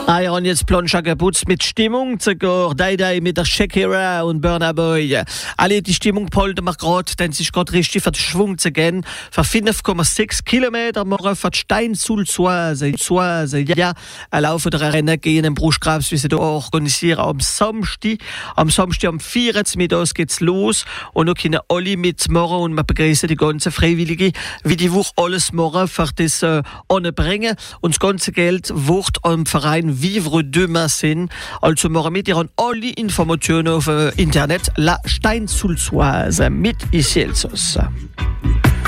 Ja, und jetzt Plancha geputzt mit Stimmung, sogar Dai mit der Shakira und Burna Boy. Alle die Stimmung polten wir gerade, denn es ist gerade richtig für den Schwung zu gehen. Für 5,6 Kilometer morgen für die Steinsulzwase. Ja, ein Laufen der Rennen gehen im Brustgrabs, wie sie da organisieren am Samstag. Am 24. Mittag geht's los und noch können alle mitmachen und wir begrüßen die ganzen Freiwilligen, wie die Woche alles machen für das anbringen. Und das ganze Geld wird am Verein Vivre Demain sind. Also machen mit, ihr habt alle Informationen auf Internet. La Steinsulzwase mit Iselsos.